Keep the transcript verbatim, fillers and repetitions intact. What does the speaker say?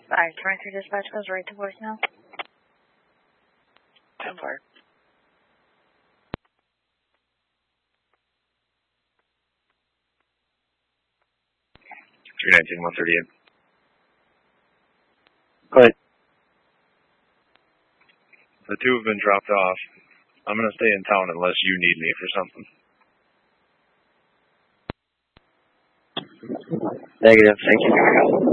Alright, twenty-three dispatch goes right to voicemail. ten fire. three nineteen, one thirty-eight. Go ahead. The two have been dropped off. I'm going to stay in town unless you need me for something. Negative, thank you.